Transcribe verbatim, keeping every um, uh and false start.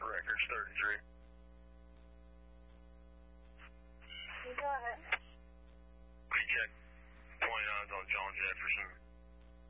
records, thirty-three. You go ahead. Check twenty-nines on John Jefferson.